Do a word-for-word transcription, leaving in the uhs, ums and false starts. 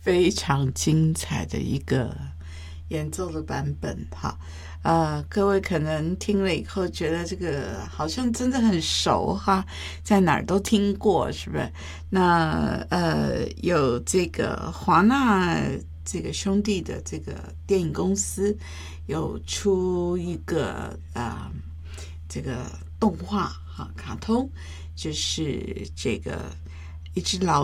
非常精彩的一个演奏的版本哈。呃，各位可能听了以后觉得这个好像真的很熟哈，在哪儿都听过，是不是？那呃，有这个华纳这个兄弟的这个电影公司有出一个呃这个动画哈卡通，就是这个一只老